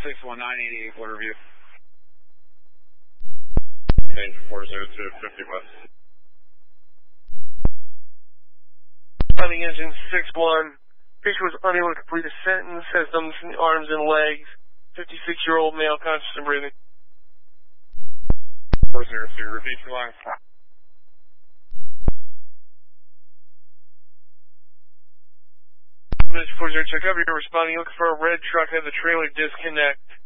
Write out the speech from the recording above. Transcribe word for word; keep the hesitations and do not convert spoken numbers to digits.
six one nine eighty-eight quarter view. Change four zero two fifty west. Finding engine six one. Patient was unable to complete a sentence, has numbness in the arms and legs. fifty-six-year-old male, conscious and breathing. four zero two, repeat your line. four zero, check up. You're responding. Looking for a red truck. Have the trailer disconnect.